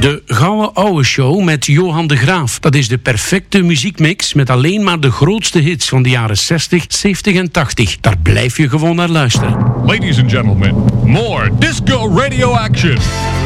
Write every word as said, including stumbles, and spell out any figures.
De Gouden Ouwe Show met Johan de Graaf. Dat is de perfecte muziekmix met alleen maar de grootste hits van de jaren zestig, zeventig en tachtig. Daar blijf je gewoon naar luisteren. Ladies and gentlemen, more disco radio action.